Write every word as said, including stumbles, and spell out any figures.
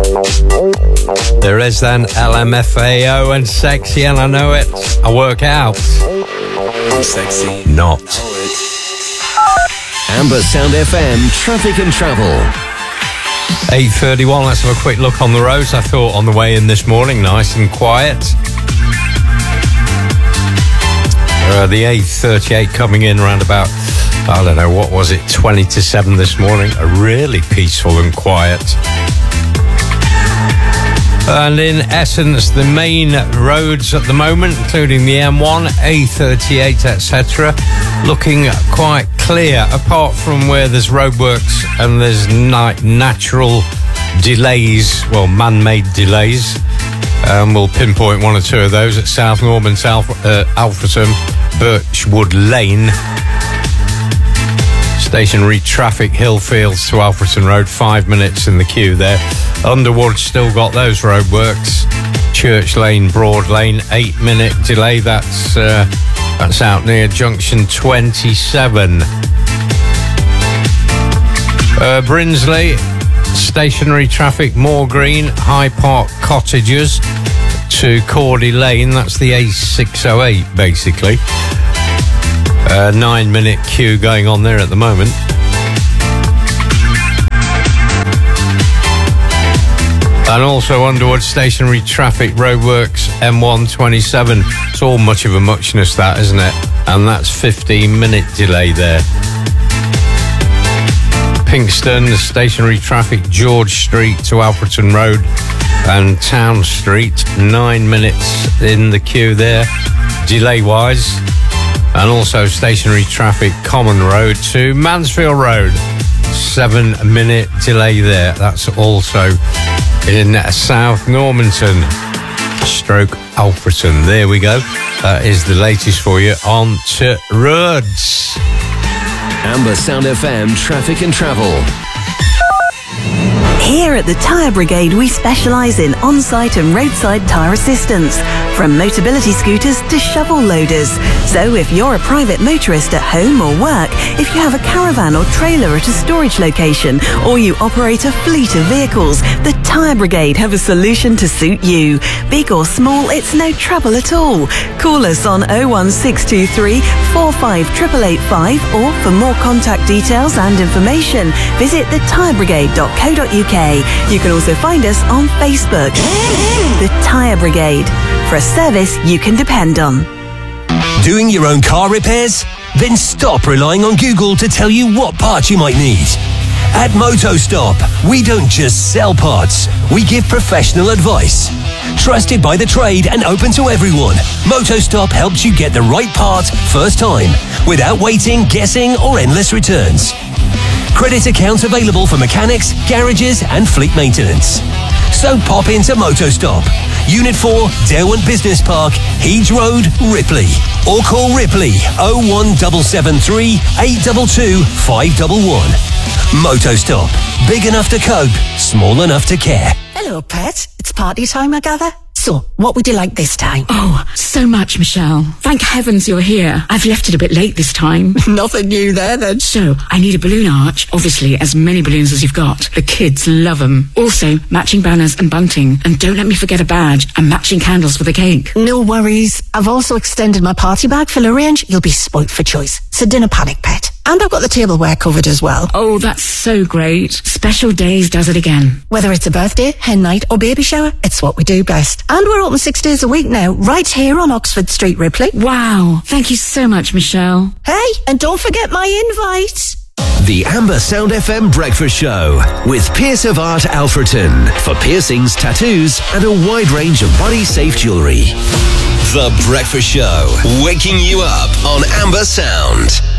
There is then L M F A O and Sexy, and I know it. I work out. I'm sexy. Not. Amber Sound F M, traffic and travel. eight thirty-one, let's have a quick look on the roads. I thought on the way in this morning, nice and quiet. Uh, the A thirty-eight coming in around about, I don't know, what was it, twenty to seven this morning. A really peaceful and quiet. And in essence, the main roads at the moment, including the M one, A thirty-eight, et cetera, looking quite clear, apart from where there's roadworks and there's na- natural delays, well, man-made delays. Um, we'll pinpoint one or two of those at South Norman, South uh, Alfreton, Birchwood Lane. Stationary traffic, Hillfields to Alfreton Road, five minutes in the queue there. Underwood still got those roadworks. Church Lane, Broad Lane, eight minute delay. That's uh, that's out near junction twenty-seven. Uh, Brinsley, stationary traffic, Moor Green, High Park Cottages to Cordy Lane. That's the A six oh eight, basically. Uh, nine minute queue going on there at the moment. And also Underwood, stationary traffic, roadworks, M one twenty-seven. It's all much of a muchness, that, isn't it? And that's fifteen minute delay there. Pinkston, stationary traffic, George Street to Alfreton Road and Town Street. Nine minutes in the queue there, delay-wise. And also stationary traffic, Common Road to Mansfield Road. Seven minute delay there. That's also in South Normanton, stroke Alfreton. There we go. That is the latest for you on to roads. Amber Sound F M, traffic and travel. Here at the Tyre Brigade, we specialise in on-site and roadside tyre assistance, from Motability scooters to shovel loaders. So if you're a private motorist at home or work, if you have a caravan or trailer at a storage location, or you operate a fleet of vehicles, the Tyre Brigade have a solution to suit you. Big or small, it's no trouble at all. Call us on oh one six two three, four five eight eight eight five, or for more contact details and information, visit the tyre brigade dot co dot uk. You can also find us on Facebook. The Tyre Brigade, for a service you can depend on. Doing your own car repairs? Then stop relying on Google to tell you what parts you might need. At MotoStop, we don't just sell parts, we give professional advice. Trusted by the trade and open to everyone, MotoStop helps you get the right part first time, without waiting, guessing, or endless returns. Credit accounts available for mechanics, garages, and fleet maintenance. So pop into MotoStop, Unit four, Derwent Business Park, Heeds Road, Ripley. Or call Ripley oh one seven seven three, eight two two, five one one. MotoStop. Big enough to cope, small enough to care. Hello, pet. It's party time, I gather. So, what would you like this time? Oh, so much, Michelle. Thank heavens you're here. I've left it a bit late this time. Nothing new there, then. So, I need a balloon arch. Obviously, as many balloons as you've got. The kids love them. Also, matching banners and bunting. And don't let me forget a badge and matching candles for the cake. No worries. I've also extended my party bag full of range. You'll be spoilt for choice. So, dinner panic, pet. And I've got the tableware covered as well. Oh, that's so great. Special Days does it again. Whether it's a birthday, hen night, or baby shower, it's what we do best. And we're open six days a week now, right here on Oxford Street, Ripley. Wow. Thank you so much, Michelle. Hey, and don't forget my invite. The Amber Sound F M Breakfast Show with Pierce of Art Alfreton for piercings, tattoos, and a wide range of body-safe jewellery. The Breakfast Show, waking you up on Amber Sound.